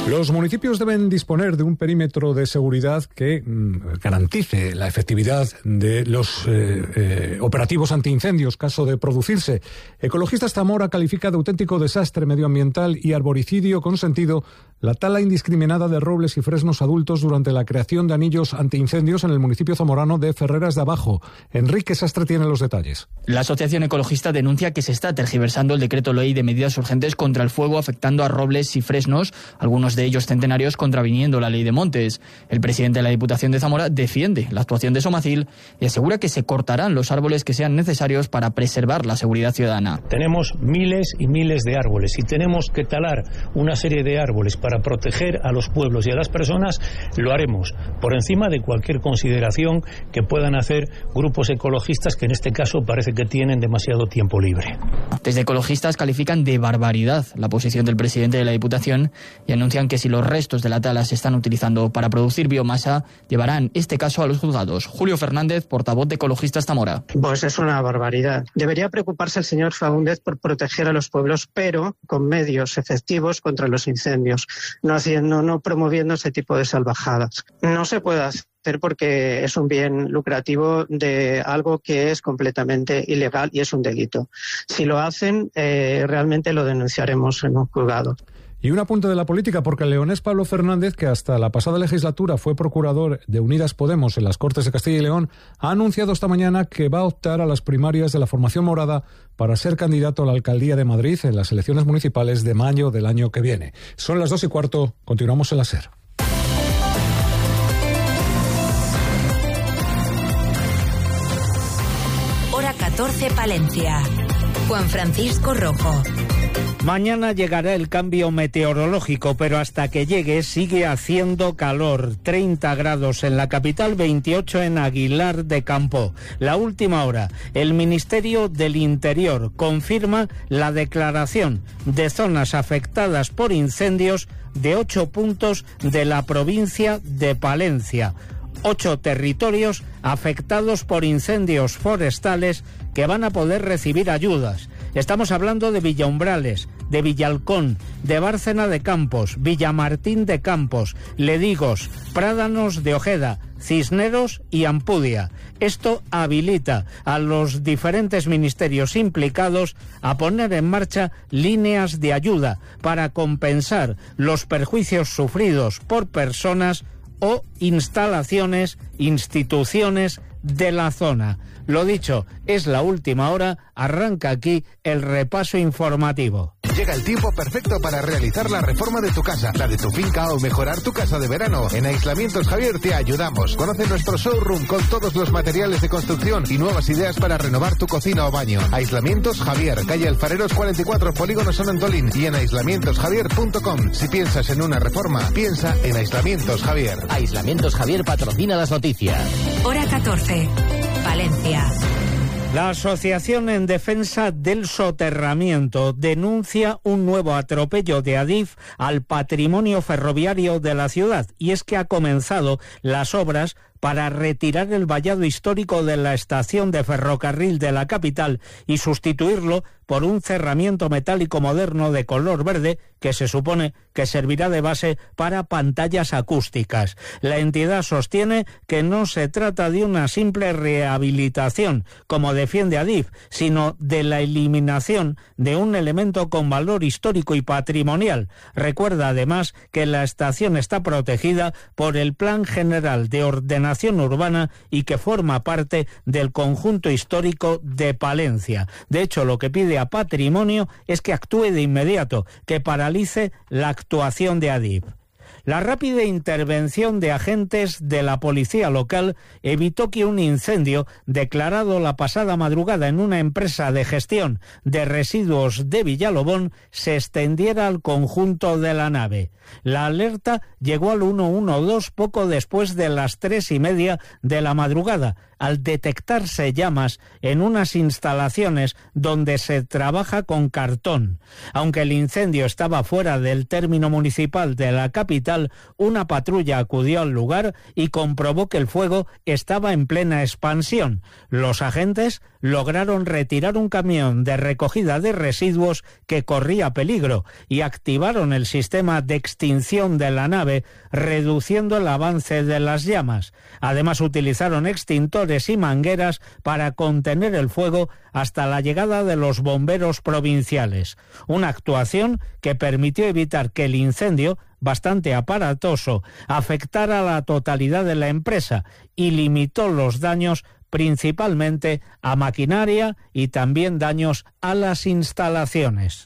Los municipios deben disponer de un perímetro de seguridad que garantice la efectividad de los operativos antiincendios, caso de producirse. Ecologistas Zamora califica de auténtico desastre medioambiental y arboricidio consentido la tala indiscriminada de robles y fresnos adultos durante la creación de anillos antiincendios en el municipio zamorano de Ferreras de Abajo. Enrique Sastre tiene los detalles. La asociación ecologista denuncia que se está tergiversando el decreto ley de medidas urgentes contra el fuego, afectando a robles y fresnos, algunos de ellos centenarios, contraviniendo la ley de montes. El presidente de la Diputación de Zamora defiende la actuación de Somacil y asegura que se cortarán los árboles que sean necesarios para preservar la seguridad ciudadana. Tenemos miles y miles de árboles y tenemos que talar una serie de árboles para proteger a los pueblos y a las personas. Lo haremos por encima de cualquier consideración que puedan hacer grupos ecologistas que en este caso parece que tienen demasiado tiempo libre. Desde ecologistas califican de barbaridad la posición del presidente de la Diputación y anuncian que si los restos de la tala se están utilizando para producir biomasa, llevarán este caso a los juzgados. Julio Fernández, portavoz de Ecologistas Zamora. Pues es una barbaridad. Debería preocuparse el señor Faúndez por proteger a los pueblos, pero con medios efectivos contra los incendios, no promoviendo ese tipo de salvajadas. No se puede hacer porque es un bien lucrativo de algo que es completamente ilegal y es un delito. Si lo hacen, realmente lo denunciaremos en un juzgado. Y un apunte de la política, porque el leonés Pablo Fernández, que hasta la pasada legislatura fue procurador de Unidas Podemos en las Cortes de Castilla y León, ha anunciado esta mañana que va a optar a las primarias de la formación morada para ser candidato a la alcaldía de Madrid en las elecciones municipales de mayo del año que viene. Son las 2:15, continuamos en la SER. Hora 14, Palencia. Juan Francisco Rojo. Mañana llegará el cambio meteorológico, pero hasta que llegue sigue haciendo calor. 30 grados en la capital, 28 en Aguilar de Campo. La última hora, el Ministerio del Interior confirma la declaración de zonas afectadas por incendios de 8 puntos de la provincia de Palencia. 8 territorios afectados por incendios forestales que van a poder recibir ayudas. Estamos hablando de Villaumbrales, de Villalcón, de Bárcena de Campos, Villamartín de Campos, Ledigos, Prádanos de Ojeda, Cisneros y Ampudia. Esto habilita a los diferentes ministerios implicados a poner en marcha líneas de ayuda para compensar los perjuicios sufridos por personas o instalaciones, instituciones de la zona. Lo dicho, es la última hora, arranca aquí el repaso informativo. Llega el tiempo perfecto para realizar la reforma de tu casa, la de tu finca o mejorar tu casa de verano. En Aislamientos Javier te ayudamos. Conoce nuestro showroom con todos los materiales de construcción y nuevas ideas para renovar tu cocina o baño. Aislamientos Javier, calle Alfareros 44, Polígono San Antolín y en aislamientosjavier.com. Si piensas en una reforma, piensa en Aislamientos Javier. Aislamientos Javier patrocina las noticias. Hora 14, Palencia. La Asociación en Defensa del Soterramiento denuncia un nuevo atropello de Adif al patrimonio ferroviario de la ciudad, y es que ha comenzado las obras para retirar el vallado histórico de la estación de ferrocarril de la capital y sustituirlo por un cerramiento metálico moderno de color verde que se supone que servirá de base para pantallas acústicas. La entidad sostiene que no se trata de una simple rehabilitación, como defiende Adif, sino de la eliminación de un elemento con valor histórico y patrimonial. Recuerda además que la estación está protegida por el Plan General de Ordenación Urbana y que forma parte del conjunto histórico de Palencia. De hecho, lo que pide a Patrimonio es que actúe de inmediato, que paralice la actuación de Adif. La rápida intervención de agentes de la policía local evitó que un incendio declarado la pasada madrugada en una empresa de gestión de residuos de Villalobón se extendiera al conjunto de la nave. La alerta llegó al 112 poco después de las 3:30 de la madrugada. al detectarse llamas en unas instalaciones donde se trabaja con cartón. Aunque el incendio estaba fuera del término municipal de la capital, una patrulla acudió al lugar y comprobó que el fuego estaba en plena expansión. Los agentes lograron retirar un camión de recogida de residuos que corría peligro y activaron el sistema de extinción de la nave, reduciendo el avance de las llamas. Además, utilizaron extintores y mangueras para contener el fuego hasta la llegada de los bomberos provinciales. Una actuación que permitió evitar que el incendio, bastante aparatoso, afectara a la totalidad de la empresa y limitó los daños principalmente a maquinaria y también daños a las instalaciones.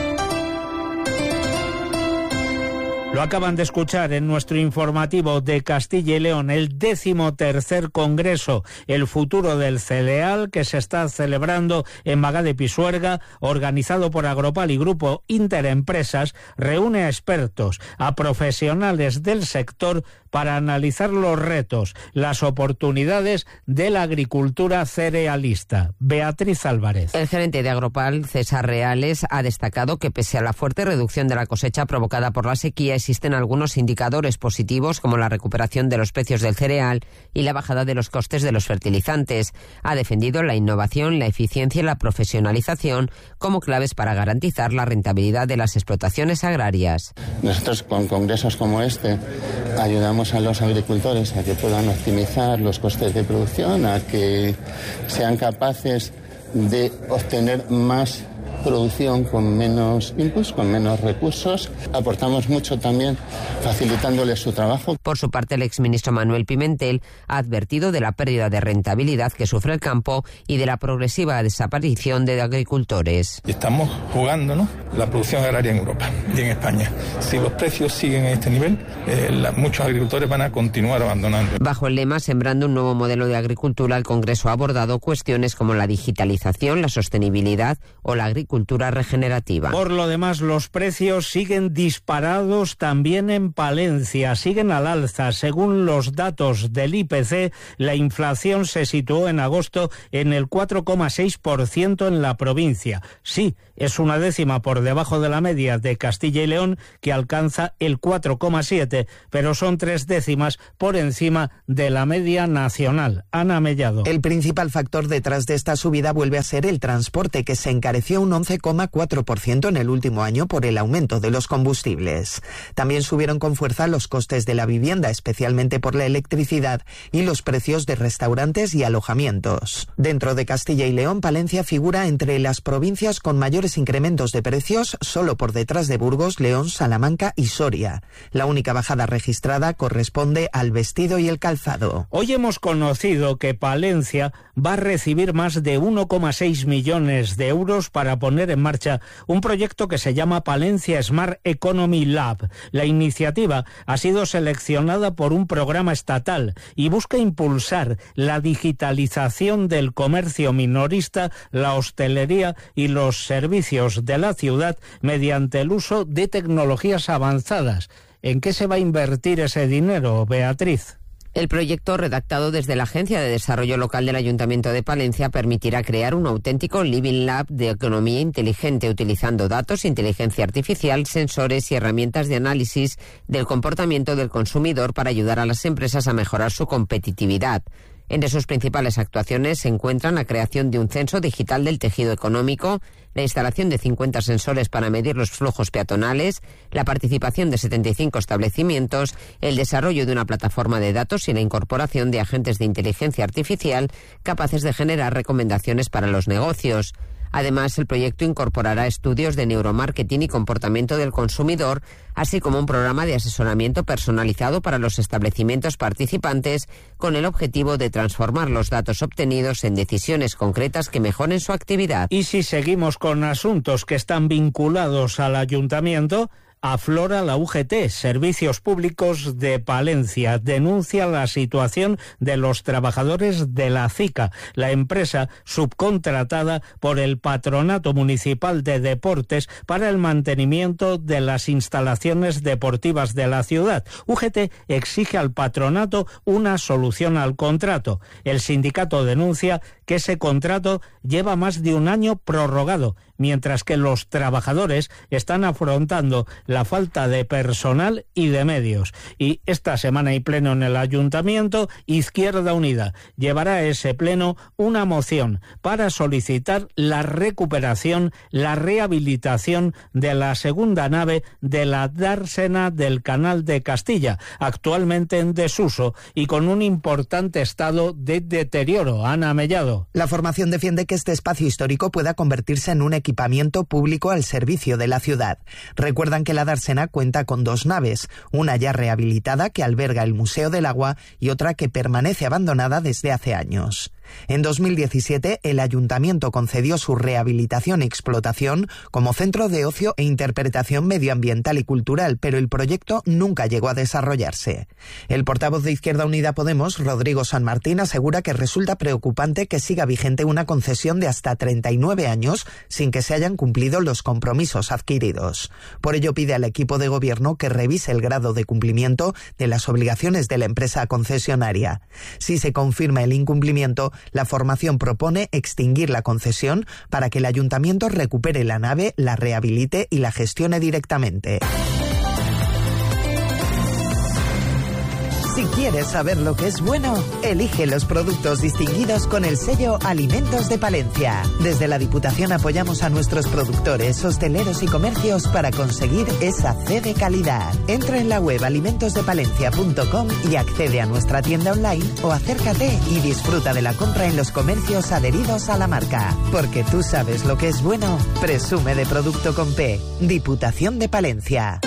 Lo acaban de escuchar en nuestro informativo de Castilla y León, el 13º Congreso El Futuro del Cereal, que se está celebrando en Bagá de Pisuerga, organizado por Agropal y Grupo Interempresas, reúne a expertos, a profesionales del sector para analizar los retos, las oportunidades de la agricultura cerealista. Beatriz Álvarez. El gerente de Agropal, César Reales, ha destacado que pese a la fuerte reducción de la cosecha provocada por la sequía, existen algunos indicadores positivos como la recuperación de los precios del cereal y la bajada de los costes de los fertilizantes. Ha defendido la innovación, la eficiencia y la profesionalización como claves para garantizar la rentabilidad de las explotaciones agrarias. Nosotros con congresos como este ayudamos a los agricultores a que puedan optimizar los costes de producción, a que sean capaces de obtener más producción con menos inputs, con menos recursos. Aportamos mucho también facilitándoles su trabajo. Por su parte, el exministro Manuel Pimentel ha advertido de la pérdida de rentabilidad que sufre el campo y de la progresiva desaparición de agricultores. Estamos jugando, ¿no?, la producción agraria en Europa y en España. Si los precios siguen en este nivel, muchos agricultores van a continuar abandonando. Bajo el lema Sembrando un nuevo modelo de agricultura, el Congreso ha abordado cuestiones como la digitalización, la sostenibilidad o la agricultura regenerativa. Por lo demás, los precios siguen disparados también en Palencia, siguen al alza. Según los datos del IPC, la inflación se situó en agosto en el 4,6% en la provincia. Sí, es una décima por debajo de la media de Castilla y León, que alcanza el 4,7, pero son 3 décimas por encima de la media nacional. Ana Mellado. El principal factor detrás de esta subida vuelve a ser el transporte, que se encareció un 11,4% en el último año por el aumento de los combustibles. También subieron con fuerza los costes de la vivienda, especialmente por la electricidad, y los precios de restaurantes y alojamientos. Dentro de Castilla y León, Palencia figura entre las provincias con mayores incrementos de precios, solo por detrás de Burgos, León, Salamanca y Soria. La única bajada registrada corresponde al vestido y el calzado. Hoy hemos conocido que Palencia va a recibir más de 1,6 millones de euros para poner en marcha un proyecto que se llama Palencia Smart Economy Lab. La iniciativa ha sido seleccionada por un programa estatal y busca impulsar la digitalización del comercio minorista, la hostelería y los servicios de la ciudad mediante el uso de tecnologías avanzadas. ¿En qué se va a invertir ese dinero, Beatriz? El proyecto, redactado desde la Agencia de Desarrollo Local del Ayuntamiento de Palencia, permitirá crear un auténtico Living Lab de economía inteligente, utilizando datos, inteligencia artificial, sensores y herramientas de análisis del comportamiento del consumidor para ayudar a las empresas a mejorar su competitividad. Entre sus principales actuaciones se encuentran la creación de un censo digital del tejido económico, la instalación de 50 sensores para medir los flujos peatonales, la participación de 75 establecimientos, el desarrollo de una plataforma de datos y la incorporación de agentes de inteligencia artificial capaces de generar recomendaciones para los negocios. Además, el proyecto incorporará estudios de neuromarketing y comportamiento del consumidor, así como un programa de asesoramiento personalizado para los establecimientos participantes, con el objetivo de transformar los datos obtenidos en decisiones concretas que mejoren su actividad. Y si seguimos con asuntos que están vinculados al ayuntamiento, aflora la UGT, Servicios Públicos de Palencia. Denuncia la situación de los trabajadores de la CICA, la empresa subcontratada por el Patronato Municipal de Deportes para el mantenimiento de las instalaciones deportivas de la ciudad. UGT exige al patronato una solución al contrato. El sindicato denuncia que ese contrato lleva más de un año prorrogado, mientras que los trabajadores están afrontando la falta de personal y de medios. Y esta semana hay pleno en el Ayuntamiento. Izquierda Unida llevará a ese pleno una moción para solicitar la recuperación, la rehabilitación de la segunda nave de la dársena del Canal de Castilla, actualmente en desuso y con un importante estado de deterioro. Ana Mellado. La formación defiende que este espacio histórico pueda convertirse en un equipamiento público al servicio de la ciudad. Recuerdan que la dársena cuenta con 2 naves, una ya rehabilitada que alberga el Museo del Agua y otra que permanece abandonada desde hace años. En 2017, el Ayuntamiento concedió su rehabilitación y explotación como centro de ocio e interpretación medioambiental y cultural, pero el proyecto nunca llegó a desarrollarse. El portavoz de Izquierda Unida Podemos, Rodrigo San Martín, asegura que resulta preocupante que siga vigente una concesión de hasta 39 años sin que se hayan cumplido los compromisos adquiridos. Por ello, pide al equipo de gobierno que revise el grado de cumplimiento de las obligaciones de la empresa concesionaria. Si se confirma el incumplimiento, la formación propone extinguir la concesión para que el ayuntamiento recupere la nave, la rehabilite y la gestione directamente. Si quieres saber lo que es bueno, elige los productos distinguidos con el sello Alimentos de Palencia. Desde la Diputación apoyamos a nuestros productores, hosteleros y comercios para conseguir esa C de calidad. Entra en la web alimentosdepalencia.com y accede a nuestra tienda online o acércate y disfruta de la compra en los comercios adheridos a la marca. Porque tú sabes lo que es bueno, presume de Producto con P. Diputación de Palencia.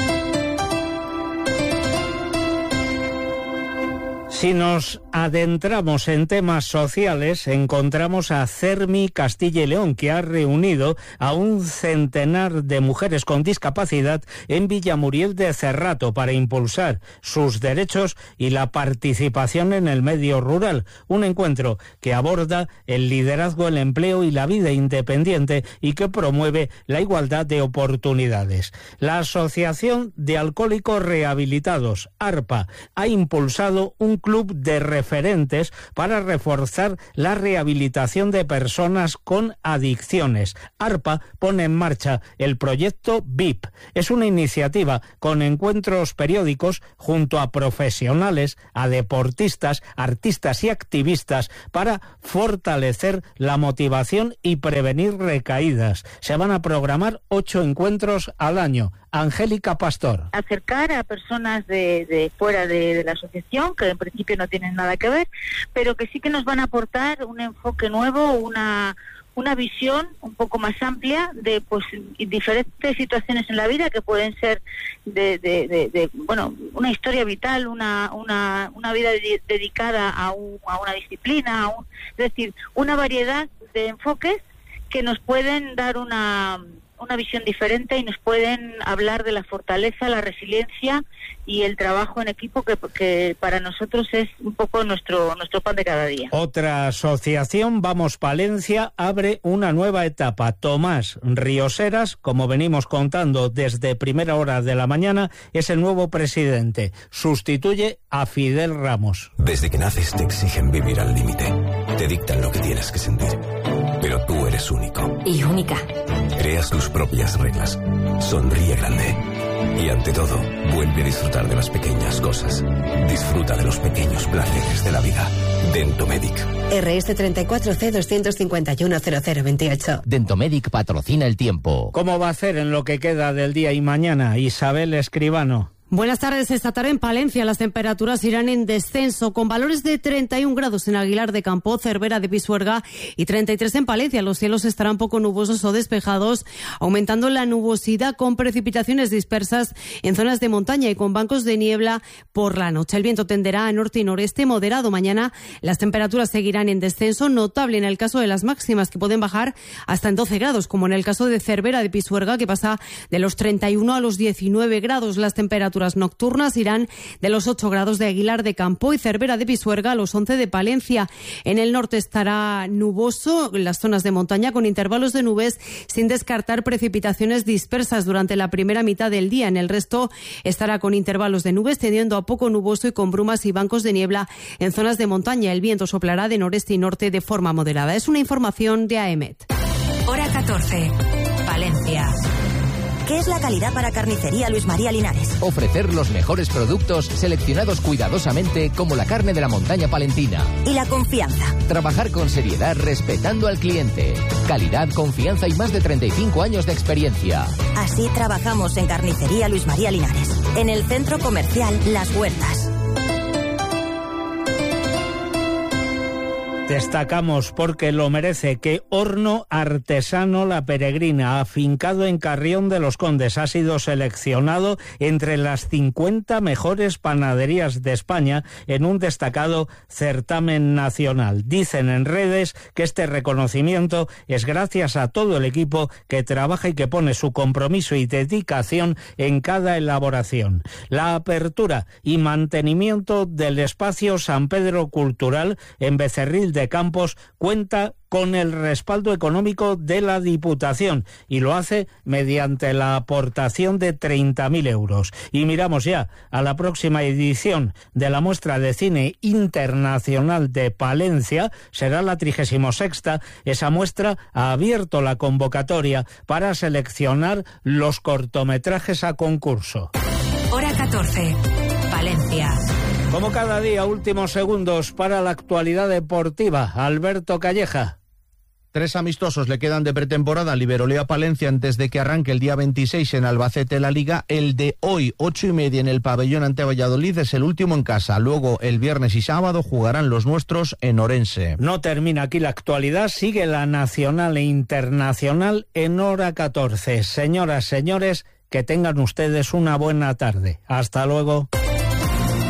Si nos adentramos en temas sociales, encontramos a CERMI Castilla y León, que ha reunido a un centenar de mujeres con discapacidad en Villamuriel de Cerrato para impulsar sus derechos y la participación en el medio rural. Un encuentro que aborda el liderazgo, el empleo y la vida independiente y que promueve la igualdad de oportunidades. La Asociación de Alcohólicos Rehabilitados, ARPA, ha impulsado un club de referentes para reforzar la rehabilitación de personas con adicciones. ARPA pone en marcha el proyecto VIP. Es una iniciativa con encuentros periódicos junto a profesionales, a deportistas, artistas y activistas para fortalecer la motivación y prevenir recaídas. Se van a programar 8 encuentros al año. Angélica Pastor. Acercar a personas de fuera de la asociación, que en principio no tienen nada que ver, pero que sí que nos van a aportar un enfoque nuevo, una visión un poco más amplia de pues diferentes situaciones en la vida que pueden ser de una historia vital, una vida dedicada a una disciplina, es decir, una variedad de enfoques que nos pueden dar una visión diferente y nos pueden hablar de la fortaleza, la resiliencia y el trabajo en equipo que para nosotros es un poco nuestro pan de cada día. Otra asociación, Vamos Palencia, abre una nueva etapa. Tomás Rioseras, como venimos contando desde primera hora de la mañana, es el nuevo presidente. Sustituye a Fidel Ramos. Desde que naces te exigen vivir al límite. Te dictan lo que tienes que sentir. Pero tú eres único. Y única. Creas tus propias reglas. Sonríe grande. Y ante todo, vuelve a disfrutar de las pequeñas cosas. Disfruta de los pequeños placeres de la vida. Dentomedic. RS 34C2510028. Dentomedic patrocina el tiempo. ¿Cómo va a hacer en lo que queda del día y mañana Isabel Escribano? Buenas tardes. Esta tarde en Palencia las temperaturas irán en descenso, con valores de 31 grados en Aguilar de Campo, Cervera de Pisuerga y 33 en Palencia. Los cielos estarán poco nubosos o despejados, aumentando la nubosidad con precipitaciones dispersas en zonas de montaña y con bancos de niebla por la noche. El viento tenderá a norte y noreste moderado. Mañana las temperaturas seguirán en descenso, notable en el caso de las máximas, que pueden bajar hasta en 12 grados, como en el caso de Cervera de Pisuerga, que pasa de los 31 a los 19 grados. Las temperaturas nocturnas irán de los 8 grados de Aguilar de Campo y Cervera de Pisuerga a los 11 de Palencia. En el norte estará nuboso en las zonas de montaña, con intervalos de nubes, sin descartar precipitaciones dispersas durante la primera mitad del día. En el resto estará con intervalos de nubes, tendiendo a poco nuboso y con brumas y bancos de niebla en zonas de montaña. El viento soplará de noreste y norte de forma moderada. Es una información de AEMET. Hora 14. Palencia. ¿Qué es la calidad para Carnicería Luis María Linares? Ofrecer los mejores productos seleccionados cuidadosamente, como la carne de la montaña palentina. ¿Y la confianza? Trabajar con seriedad respetando al cliente. Calidad, confianza y más de 35 años de experiencia. Así trabajamos en Carnicería Luis María Linares, en el Centro Comercial Las Huertas. Destacamos, porque lo merece, que Horno Artesano La Peregrina, afincado en Carrión de los Condes, ha sido seleccionado entre las 50 mejores panaderías de España en un destacado certamen nacional. Dicen en redes que este reconocimiento es gracias a todo el equipo que trabaja y que pone su compromiso y dedicación en cada elaboración. La apertura y mantenimiento del espacio San Pedro Cultural en Becerril de Campos cuenta con el respaldo económico de la Diputación y lo hace mediante la aportación de 30.000 euros. Y miramos ya a la próxima edición de la Muestra de Cine Internacional de Palencia. Será la 36ª. Esa muestra ha abierto la convocatoria para seleccionar los cortometrajes a concurso. Hora 14. Palencia. Como cada día, últimos segundos para la actualidad deportiva. Alberto Calleja. 3 amistosos le quedan de pretemporada al Iberolea Palencia antes de que arranque el día 26 en Albacete la Liga. El de hoy, 8:30 en el pabellón ante Valladolid, es el último en casa. Luego, el viernes y sábado, jugarán los nuestros en Orense. No termina aquí la actualidad, sigue la nacional e internacional en Hora 14. Señoras, señores, que tengan ustedes una buena tarde. Hasta luego.